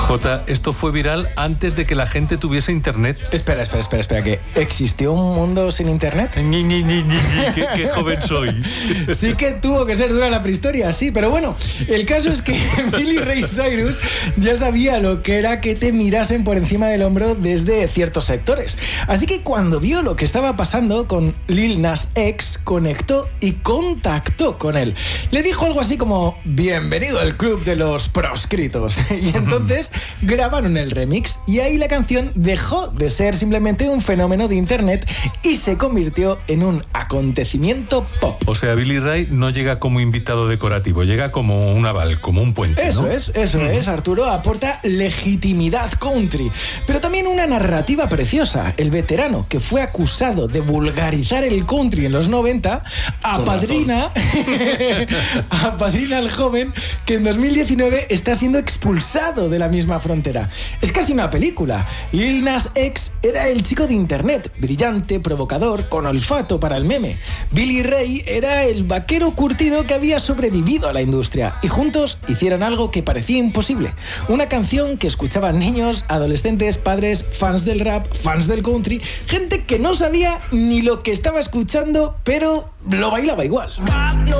Jota, esto fue viral antes de que la gente tuviese internet. Espera, ¿que existió un mundo sin internet? Qué joven soy. Sí que tuvo que ser dura la prehistoria, sí, pero bueno, el caso es que Billy Ray Cyrus ya sabía lo que era que te mirasen por encima del hombro desde ciertos sectores. Así que cuando vio lo que estaba pasando con Lil Nas X, conectó y contactó con él. Le dijo algo así como: bienvenido al club de los proscritos. Y entonces grabaron el remix y ahí la canción dejó de ser simplemente un fenómeno de internet y se convirtió en un acontecimiento pop. O sea, Billy Ray no llega como invitado decorativo, llega como un aval, como un puente, Eso ¿no? es, Arturo. Aporta legitimidad country, pero también una narrativa preciosa. El veterano, que fue acusado de vulgarizar el country en los 90, apadrina al joven que en 2019 está siendo expulsado de la misma frontera. Es casi una película. Lil Nas X era el chico de internet, brillante, provocador, con olfato para el meme. Billy Ray era el vaquero curtido que había sobrevivido a la industria, y juntos hicieron algo que parecía imposible. Una canción que escuchaban niños, adolescentes, padres, fans del rap, fans del country, gente que no sabía ni lo que estaba escuchando, pero lo bailaba igual.